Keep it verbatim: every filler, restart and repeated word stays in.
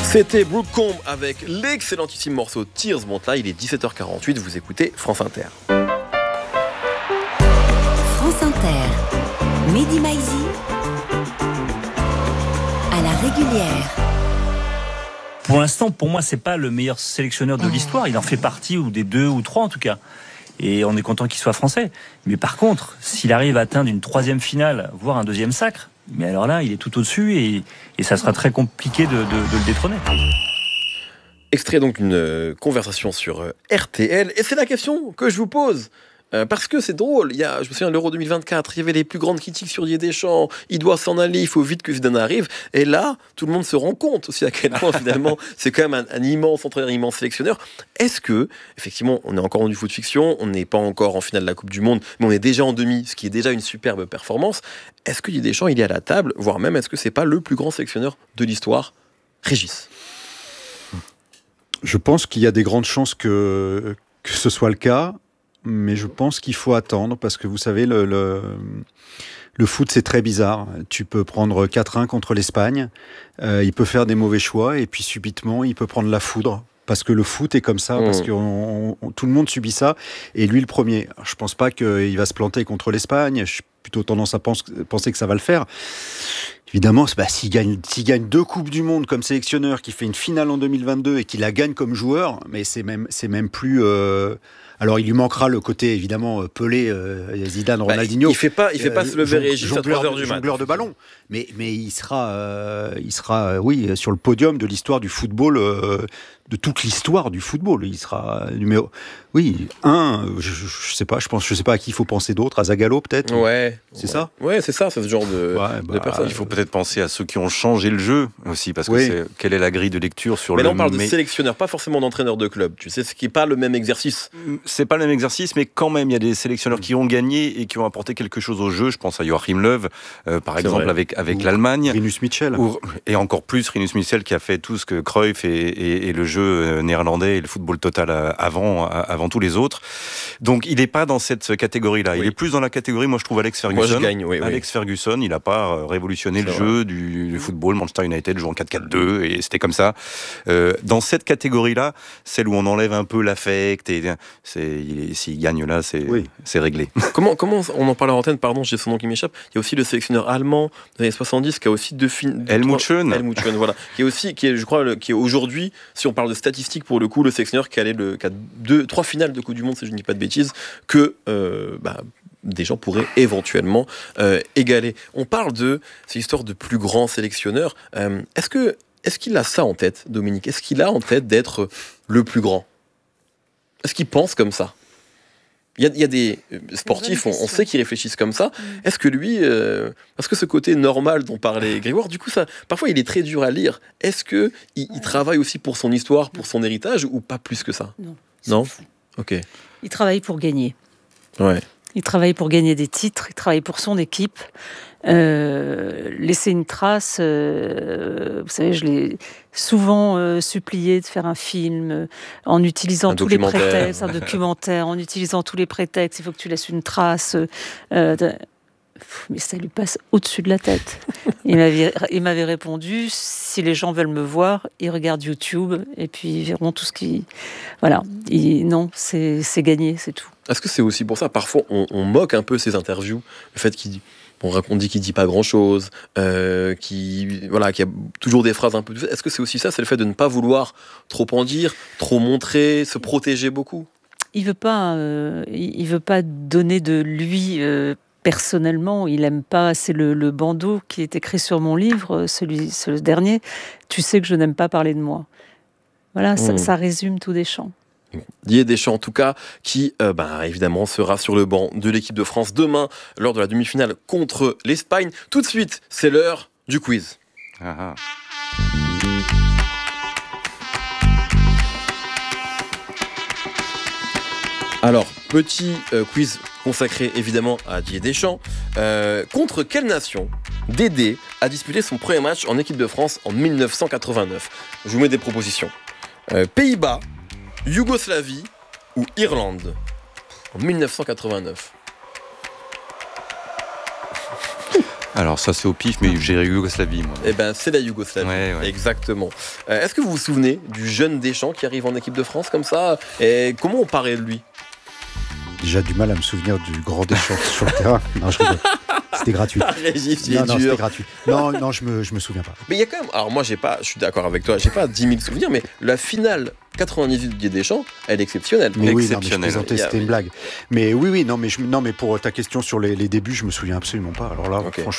C'était Brooke Combe avec l'excellentissime morceau Tears Monte là, il est dix-sept heures quarante-huit, vous écoutez France Inter. France Inter, Mehdi Maizi, à la régulière. Pour l'instant, pour moi, c'est pas le meilleur sélectionneur de l'histoire. Il en fait partie, ou des deux ou trois en tout cas. Et on est content qu'il soit français. Mais par contre, s'il arrive à atteindre une troisième finale, voire un deuxième sacre, mais alors là, il est tout au-dessus et, et ça sera très compliqué de, de, de le détrôner. Extrait donc d'une euh, conversation sur euh, R T L. Et c'est la question que je vous pose. Euh, parce que c'est drôle, il y a, je me souviens de l'Euro deux mille vingt-quatre, il y avait les plus grandes critiques sur Didier Deschamps, il doit s'en aller, il faut vite que Zidane arrive, et là, tout le monde se rend compte aussi à quel point finalement c'est quand même un, un immense entraîneur, un immense sélectionneur. Est-ce que, effectivement, on est encore en du foot fiction, on n'est pas encore en finale de la Coupe du Monde, mais on est déjà en demi, ce qui est déjà une superbe performance, est-ce que Didier Deschamps, il est à la table, voire même est-ce que c'est pas le plus grand sélectionneur de l'histoire? Régis? Je pense qu'il y a des grandes chances que, que ce soit le cas. Mais je pense qu'il faut attendre parce que vous savez, le, le, le foot, c'est très bizarre. Tu peux prendre quatre un contre l'Espagne, euh, il peut faire des mauvais choix et puis subitement, il peut prendre la foudre. Parce que le foot est comme ça, mmh. parce que on, on, tout le monde subit ça, et lui le premier. Alors, je pense pas qu'il va se planter contre l'Espagne, j'ai plutôt tendance à pense, penser que ça va le faire. Évidemment, bah, s'il gagne, s'il gagne deux Coupes du Monde comme sélectionneur, qui fait une finale en deux mille vingt-deux et qui la gagne comme joueur, mais c'est même, c'est même plus... Euh... Alors, il lui manquera le côté, évidemment, Pelé, euh, Zidane, bah, Ronaldinho. Il fait pas, il fait pas euh, se lever Régis à trois heures du mat. Jongleur de ballon. Mais, mais il sera, euh, il sera euh, oui, sur le podium de l'histoire du football, euh, de toute l'histoire du football. Il sera numéro... Oui, un, je, je, je sais pas, je pense, je sais pas à qui il faut penser d'autre, à Zagallo peut-être. Ouais. C'est ouais. ça. Ouais, c'est ça, c'est ce genre de, ouais, bah, de personnes. Il faut peut-être penser à ceux qui ont changé le jeu aussi, parce que oui. c'est, quelle est la grille de lecture sur mais le... Mais là, on parle mais... de sélectionneur, pas forcément d'entraîneur de club. Tu sais, ce qui n'est pas le même exercice. C'est pas le même exercice, mais quand même, il y a des sélectionneurs qui ont gagné et qui ont apporté quelque chose au jeu. Je pense à Joachim Löw, euh, par c'est exemple, vrai. avec, avec l'Allemagne. Rinus Michel. Ou, et encore plus, Rinus Michel qui a fait tout ce que Cruyff et, et, et le jeu néerlandais et le football total avant, avant tous les autres. Donc, il n'est pas dans cette catégorie-là. Oui. Il est plus dans la catégorie, moi, je trouve, Alex Ferguson. Moi, je gagne, oui, Alex oui. Ferguson, il n'a pas révolutionné c'est le vrai. jeu du, du football. Manchester United joue en quatre quatre deux et c'était comme ça. Euh, dans cette catégorie-là, celle où on enlève un peu l'affect et c'est, il, s'il gagne là, c'est, oui. c'est réglé. Comment, comment on en parle à l'antenne, pardon, j'ai son nom qui m'échappe. Il y a aussi le sélectionneur allemand des années soixante-dix qui a aussi deux films. Helmut Schön. Helmut Schön, voilà. Qui est aussi, qui est, je crois, le, qui est aujourd'hui, si on parle de statistiques pour le coup, le sélectionneur qui a, le, qui a deux, trois finales de Coupe du Monde, si je ne dis pas de bêtises, que euh, bah, des gens pourraient éventuellement euh, égaler. On parle de ces histoires de plus grands sélectionneurs. Euh, est-ce que, est-ce qu'il a ça en tête, Dominique? Est-ce qu'il a en tête d'être le plus grand? Est-ce qu'il pense comme ça? Il y, a, il y a des sportifs, on, on sait qu'ils réfléchissent comme ça. Mmh. Est-ce que lui, euh, parce que ce côté normal dont parlait Grégoire, du coup, ça, parfois il est très dur à lire. Est-ce que il, il travaille aussi pour son histoire, pour son héritage, ou pas plus que ça? Non. Non. Ok. Il travaille pour gagner. Ouais. Il travaille pour gagner des titres. Il travaille pour son équipe. Euh, laisser une trace. Euh, vous savez, je l'ai souvent euh, supplié de faire un film euh, en utilisant un tous les prétextes, un documentaire, en utilisant tous les prétextes. Il faut que tu laisses une trace. Euh, de... Mais ça lui passe au-dessus de la tête. Il m'avait, il m'avait répondu, si les gens veulent me voir, ils regardent YouTube et puis ils verront tout ce qui... Voilà. Et non, c'est, c'est gagné, c'est tout. Est-ce que c'est aussi pour ça, parfois, on, on moque un peu ces interviews, le fait qu'il... On raconte dit qu'il dit pas grand-chose, euh, qui voilà, qu'il y a toujours des phrases un peu... Est-ce que c'est aussi ça, c'est le fait de ne pas vouloir trop en dire, trop montrer, se protéger beaucoup? Il veut pas, euh, il veut pas donner de lui euh, personnellement. Il aime pas. C'est le, le bandeau qui est écrit sur mon livre, celui, ce dernier. Tu sais que je n'aime pas parler de moi. Voilà, mmh. ça, ça résume tout Deschamps. Didier Deschamps, en tout cas, qui, euh, bah, évidemment, sera sur le banc de l'équipe de France demain, lors de la demi-finale contre l'Espagne. Tout de suite, c'est l'heure du quiz. Ah ah. Alors, petit euh, quiz consacré, évidemment, à Didier Deschamps. Euh, contre quelle nation Dédé a disputé son premier match en équipe de France en dix-neuf cent quatre-vingt-neuf? Je vous mets des propositions. Euh, Pays-Bas, Yougoslavie ou Irlande en dix-neuf cent quatre-vingt-neuf? Alors ça c'est au pif, mais j'ai Yougoslavie moi. Eh ben c'est la Yougoslavie, Ouais, ouais. exactement. Euh, est-ce que vous vous souvenez du jeune Deschamps qui arrive en équipe de France comme ça? Et comment on parlait de lui? Déjà du mal à me souvenir du grand Deschamps sur le terrain. Non, je rigole. C'était gratuit. Ah, Régis, il est Non, non, dur. c'était gratuit. Non, non, je me, je me souviens pas. Mais il y a quand même. Alors moi, j'ai pas. Je suis d'accord avec toi. J'ai pas dix mille souvenirs, mais la finale quatre-vingt-dix-huit Didier Deschamps, elle est exceptionnelle. Mais oui, non, mais je Exceptionnel. plaisantais, Il y a- c'était une blague. Mais oui, oui, non, mais, je, non, mais pour ta question sur les, les débuts, je me souviens absolument pas. Alors là, Ok. franchement,